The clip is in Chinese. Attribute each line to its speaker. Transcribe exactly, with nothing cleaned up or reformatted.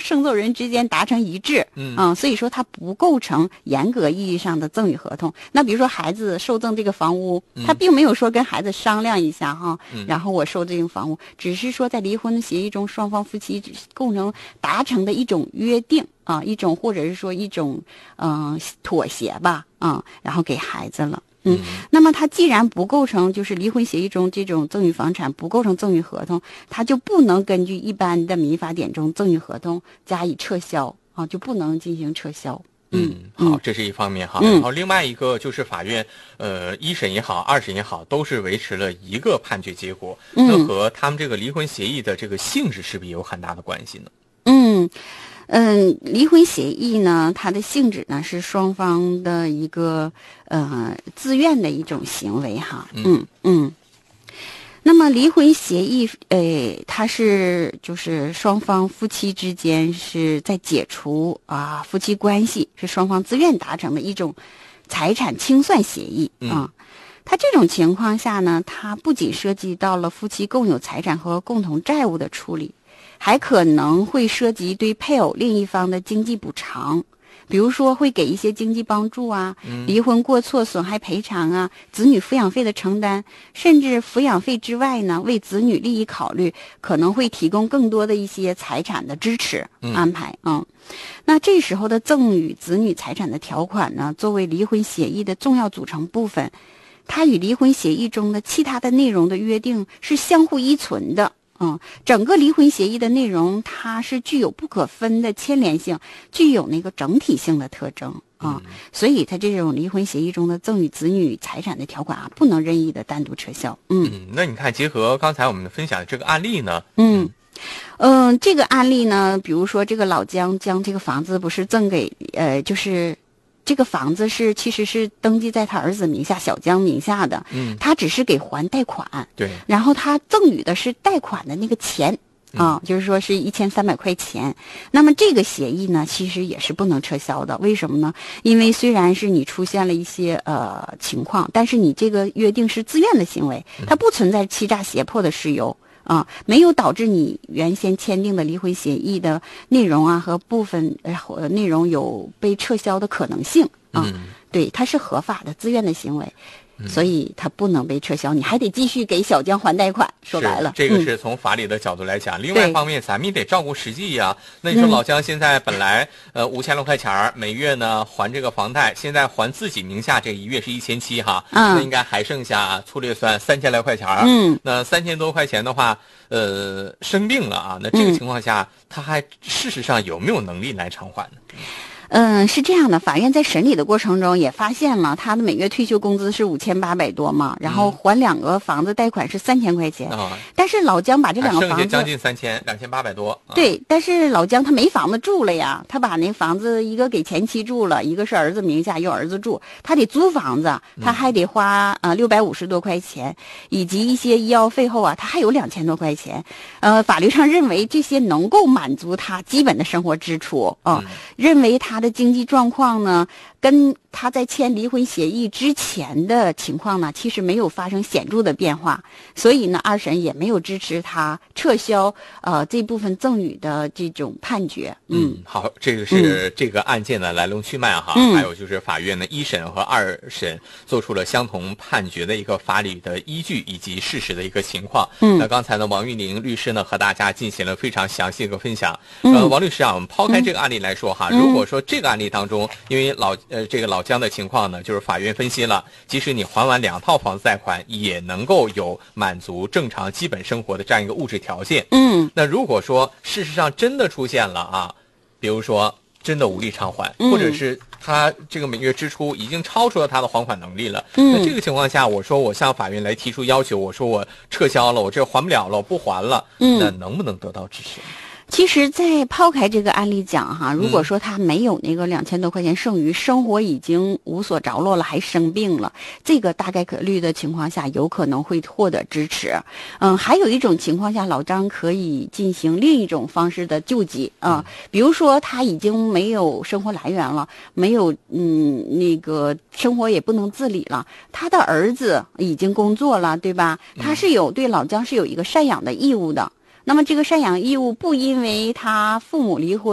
Speaker 1: 生赠人之间达成一致，
Speaker 2: 嗯、
Speaker 1: 呃、所以说它不构成严格意义上的赠与合同。那比如说孩子受赠这个房屋，他并没有说跟孩子商量一下哈，
Speaker 2: 嗯、
Speaker 1: 然后我收这个房屋，只是说在离婚协议中双方夫妻构成达成的一种约定啊，一种或者是说一种嗯、呃、妥协吧啊，然后给孩子了。嗯，那么它既然不构成，就是离婚协议中这种赠与房产不构成赠与合同，它就不能根据一般的民法典中赠与合同加以撤销啊，就不能进行撤销。
Speaker 2: 嗯，好，这是一方面哈。
Speaker 1: 嗯、
Speaker 2: 然后另外一个就是法院，呃，一审也好，二审也好，都是维持了一个判决结果，
Speaker 1: 嗯、
Speaker 2: 那和他们这个离婚协议的这个性质是不是有很大的关系呢？
Speaker 1: 嗯。嗯，离婚协议呢，它的性质呢是双方的一个呃自愿的一种行为哈。嗯嗯。那么离婚协议，呃，它是就是双方夫妻之间是在解除啊夫妻关系，是双方自愿达成的一种财产清算协议啊。
Speaker 2: 嗯、
Speaker 1: 它这种情况下呢，它不仅涉及到了夫妻共有财产和共同债务的处理，还可能会涉及对配偶另一方的经济补偿，比如说会给一些经济帮助啊，离婚过错损害赔偿啊，子女抚养费的承担，甚至抚养费之外呢，为子女利益考虑，可能会提供更多的一些财产的支持安排。嗯，嗯那这时候的赠与子女财产的条款呢，作为离婚协议的重要组成部分，它与离婚协议中的其他的内容的约定是相互依存的。嗯，整个离婚协议的内容，它是具有不可分的牵连性，具有那个整体性的特征啊、嗯，所以它这种离婚协议中的赠与子女财产的条款啊，不能任意的单独撤销。嗯，
Speaker 2: 嗯那你看，结合刚才我们分享的这个案例呢，
Speaker 1: 嗯。嗯、呃，这个案例呢，比如说这个老姜将这个房子不是赠给呃，就是这个房子是其实是登记在他儿子名下小姜名下的，
Speaker 2: 嗯，
Speaker 1: 他只是给还贷款，
Speaker 2: 对，
Speaker 1: 然后他赠与的是贷款的那个钱。啊，就是说是一千三百块钱。那么这个协议呢，其实也是不能撤销的。为什么呢？因为虽然是你出现了一些呃情况，但是你这个约定是自愿的行为，它不存在欺诈胁迫的事由啊，没有导致你原先签订的离婚协议的内容啊和部分呃内容有被撤销的可能性啊。
Speaker 2: 嗯、
Speaker 1: 对，它是合法的自愿的行为。所以它不能被撤销，你还得继续给小姜还贷款。说白了，
Speaker 2: 这个是从法理的角度来讲。嗯、另外一方面，咱们也得照顾实际呀、啊。那你说老姜现在本来、嗯、呃五千多块钱每月呢还这个房贷，现在还自己名下这一月是一千七哈，嗯、那应该还剩下粗略算三千来块钱。嗯，那三千多块钱的话，呃，生病了啊，那这个情况下，嗯、他还事实上有没有能力来偿还呢？
Speaker 1: 嗯，是这样的，法院在审理的过程中也发现了他的每月退休工资是五千八百多嘛，然后还两个房子贷款是三千块钱、嗯，但是老姜把这两个房子
Speaker 2: 剩下将近三千，两千八百多。
Speaker 1: 对，但是老姜他没房子住了呀，他把那房子一个给前妻住了，一个是儿子名下由儿子住，他得租房子，他还得花呃六百五十多块钱，以及一些医药费后啊，他还有两千多块钱，呃，法律上认为这些能够满足他基本的生活支出啊、呃嗯，认为他的经济状况呢，跟他在签离婚协议之前的情况呢，其实没有发生显著的变化，所以呢，二审也没有支持他撤销呃这部分赠与的这种判决。嗯，
Speaker 2: 嗯好，这个是这个案件的来龙去脉哈、嗯，还有就是法院呢一审和二审做出了相同判决的一个法理的依据以及事实的一个情况。嗯，那刚才呢，王玉玲律师呢和大家进行了非常详细的一个分享。嗯、呃，王律师啊，我们抛开这个案例来说哈，嗯、如果说这个案例当中，因为老呃这个老姜的情况呢，就是法院分析了，即使你还完两套房子贷款，也能够有满足正常基本生活的这样一个物质条件。嗯，那如果说事实上真的出现了啊，比如说真的无力偿还，嗯、或者是他这个每月支出已经超出了他的还款能力了，嗯、那这个情况下，我说我向法院来提出要求，我说我撤销了，我这还不了了，我不还了，嗯、那能不能得到支持？
Speaker 1: 其实在抛开这个案例讲哈，如果说他没有那个两千多块钱剩余，生活已经无所着落了，还生病了，这个大概率的情况下有可能会获得支持。嗯，还有一种情况下，老张可以进行另一种方式的救济啊、嗯，比如说他已经没有生活来源了，没有嗯那个生活也不能自理了，他的儿子已经工作了，对吧？他是有对老姜是有一个赡养的义务的。那么这个赡养义务不因为他父母离婚